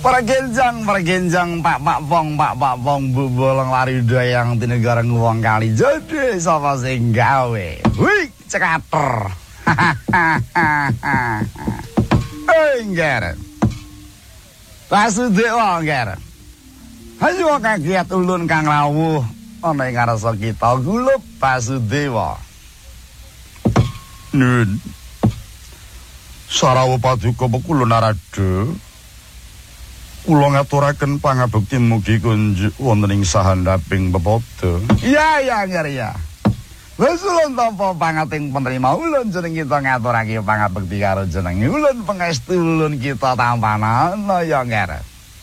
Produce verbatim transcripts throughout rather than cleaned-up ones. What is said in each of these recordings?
Pergenjang, pergenjang, pak pak pong, pak pak pong, bubolong lari dayang di negara nguwang kali jadi sapa sing gawe. Wih, cekater. Eh, ngger. Basudewa ngger. Hayo kagiat ulun kang rawuh ana ing ngarsa kita gulup Basudewa. Nun. Sarawa paduka pekulun narada. Kula ngaturaken pangabekti mugi kunjuk wonten ing sahandaping pepodo. Iya iya ngger ya. Wis ulun tampa pangating penerima ulun jeneng kita ngaturake pangabekti karo jeneng ulun pangestu ulun kita tampanana ya ngger.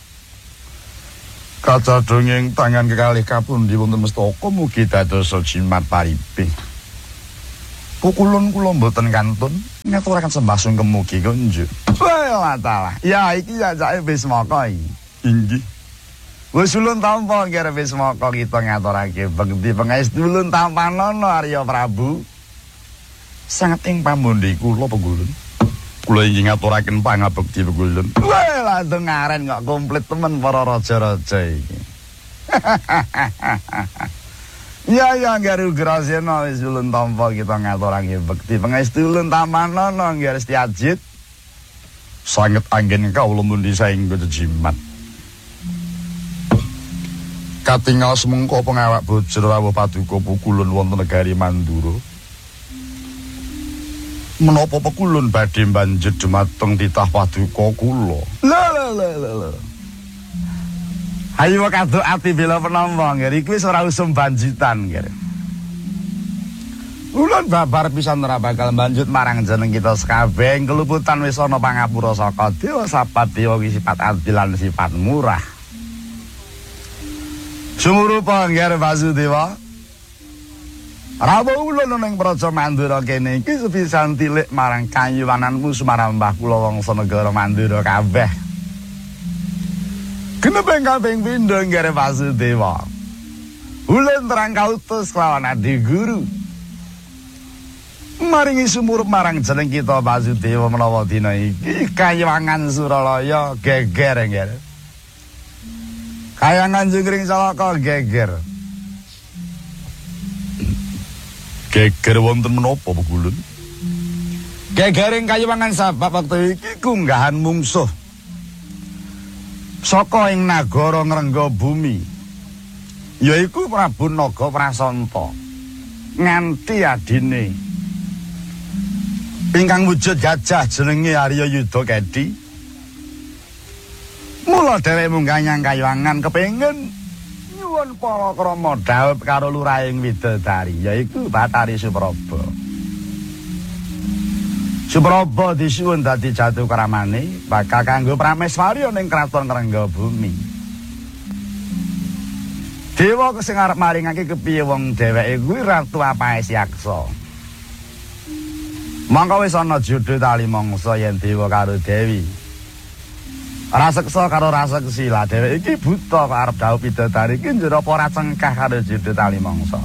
Kacadhonging tangan kekalih kapundi wonten mestaka mugi dados jimat pariping. Kukulun kula mboten kantun ngaturaken sembah sungkem mugi kunjuk. Wah talah. Ya iki jajake Bismaka iki. Inggih. Wis ulun tampa karo Bismaka kita ngaturake bekti pangestu ulun tampanana Arya Prabu. Sanget ing pamundi kula pengulun. Kula inggih ngaturaken pangabekti pengulun. Wah langsung ngaren kok komplit temen para raja-raja iki. Ya ya garu grasena wis ulun tampa kita ngaturake bekti pangestu ulun tampanana nggih Setyajid. Sanget anggen kawula mundi saengga jimat. Katingal semengko pengawak bojo rawuh paduka pukulun wonten negari Mandura. Menapa pekulun badhe banjet dumateng titah paduka kula. Lho lho lho lho. Ayo kaduk ati bela penampa nggih iki wis ora usum banjitan nggih. Ulun babar pisan ora bakal banjut marang jeneng kita sekabeh keluputan wis ana pangapura saka dewa sapat dewa sifat adil lan sifat murah. Sumurupa nggih Basudewa. Rawuh ulun ning Praja Mandura kene iki sepisan tilik marang kayuwananmu sumarambah kula wangsa negara Mandura kabeh. Kenepeng kaping pindho nggih Basudewa. Ulun terang kautus kelawan Adi Guru. Maringi sumurup marang jeneng kita Basudewa menawa dina iki Kayangan Suralaya geger nggih. Kayangan Jengring Salaka geger. Geger wonten menapa Pegulun? Gegering Kayangan sabab wektu iki kunggahan mungsuh saka ing nagara ngrengga bumi yaiku Prabu Naga Prasanta nganti adine ingkang wujud gajah jenenge Arya Yudha Kedi. Mula dheweke munggah nyang Kayangan kepengin nyuwun palakrama dhawuh karo lurahing widodari yaiku Bathari Supraba. Supraba disuwun dadi jatuh kramane bakal kanggo prameswarya ning kraton ngrengga bumi. Dewa sing arep maringake kepiye wong dheweke kuwi Ratu Apaesyaksa. Mangka wis ana judul tali mangsa yen dewa karo dewi. Raseksa karo raseksi lah dheweke iki buta kok arep dawuh bidadari iki njur apa ora cengkah karo judul tali mangsa.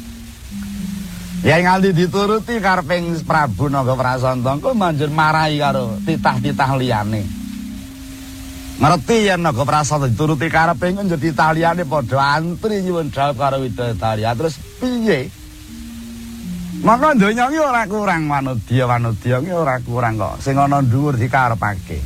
Ya nganti dituruti kareping Prabu Naga Prasanta engko manjur marahi karo titah-titah liyane. Ngerti yen Naga Prasanta dituruti karepe njur titah liyane padha antri nyuwun dawuh karo widodari. Terus piye? Maka donya iki ora kurang manudya-manudya iki ora kurang kok. Sing ana dhuwur dikarepake.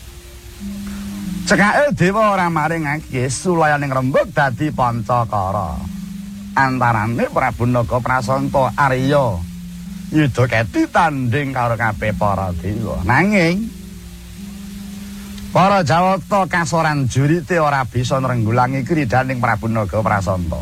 Cekake dewa ora maringake sulayaning rembug dadi pancakara. Antarane Prabu Naga Prasanta Arya Yudha Kedi tanding karo kabeh para dewa. Nanging para Jawata kasoran jurite ora bisa nrenggulangi kridaning Prabu Naga Prasanta.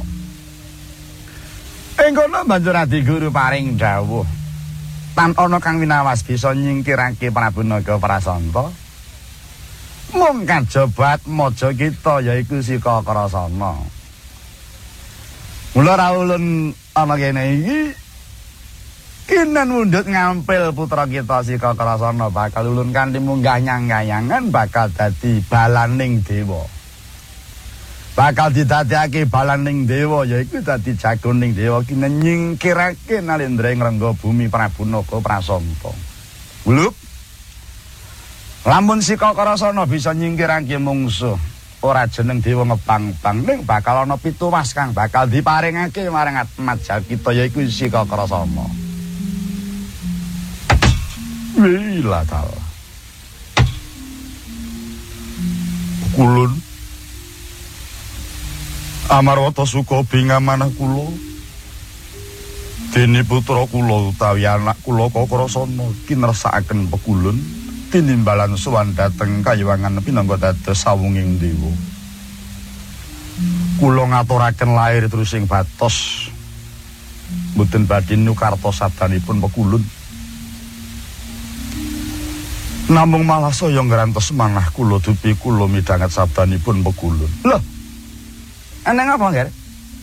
Ing kono banjur Adi Guru paring dawuh, tan ana kang winawas bisa nyingkirake Prabu Naga Prasanta. Mung kajabat maja kita yaiku Sika Krasana. Mula rawulun ana kene iki kinen mundhut ngampil putra kita Sika Krasana bakal ulun kanthi munggah nyang Kayangan bakal dadi balaning dewa. Bakal didadekake balaning dewa yaiku dadi jagoning dewa kinen nyingkirake nalendra ngrengga bumi Prabu Naga Prasanta. Muluk Lamun sika Karasana bisa nyingkirake mungsuh, ora jeneng dewa ngepang-pang ning bakal ana pituwas kang bakal diparingake marang Atmat Jalkita yaiku sika Karasana. Wila tal. Kulun amarwata suka bingamanah kula. Dene putra kula utawi anak kula Karasana kinresakaken pekulun tinimbalan sowan dhateng kayuwangan pinangga dados sawunging dewa. Kula ngaturaken lair terus ing batos mboten badhe nukarta sadanipun pekulun. Namung malah saya ngrantos manah kula dupi kula midhanget sadanipun pekulun. Lho. Eneng apa, Nger?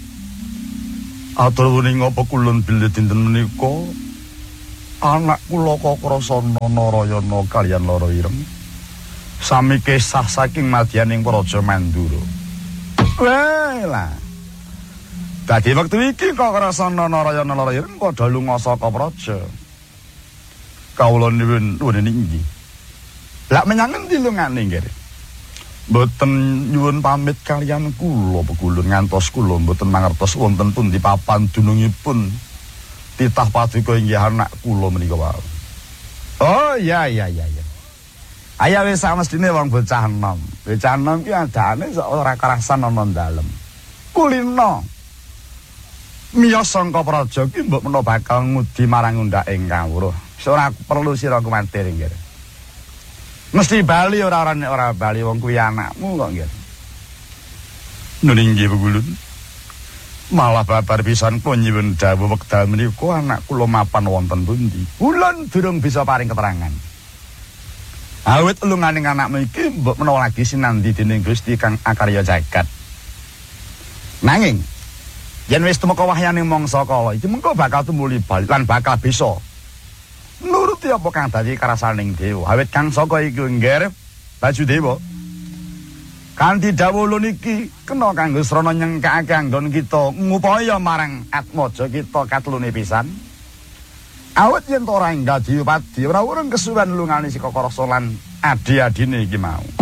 Atur wuning apa kulun bilih dinten menika anak kula Karasana Narayana kaliyan Lara Ireng sami kesah saking madyaning Praja Mandura. Wela. Dadi wektu iki Karasana Narayana Lara Ireng padha lunga saka praja. Kawula nuwun nuwun inggih. Lah menyang endi lungane nggih? Mboten nyuwun pamit kaliyan kula pekulun ngantos kula mboten mangertos wonten pundi papan dunungipun titah paduka inggih anak kula menika wae. Oh iya iya iya iya. Aya wis samestine wong bocah enom. Bocah enom ki adane sok ora karasan ana dalem. Kulino. Miyos sangka praja ki mbok menawa bakal ngudi marang undhak ing kawruh. Ora perlu sira kuwatir nggih. Mesti bali ora ora ora bali wong kuwi anakmu kok nggih. Nuning nggih pekulun. Malah babar pisan kula nyuwun dawuh wekdal menika anak kula mapan wonten pundi. Ulun durung bisa paring keterangan. Awit ulunganing anakmu iki mbok menawa lagi sinandi dening Gusti kang akarya jagat. Nanging yen wis tumeka wahyaning mangsa kala iki mengko bakal tumuli bali lan bakal bisa nuruti apa kang dadi karasaning dewa. Awit kang saka iku ngger baju dewa. Kanthi dawuh ulun iki kena kanggo srana nyengkake anggon kita ngupaya marang Atmaja kita katlune pisan. Awit yen ora enggak diupadi ora urung kesuwen lungane sika Karasana lan adi-adine iki mau.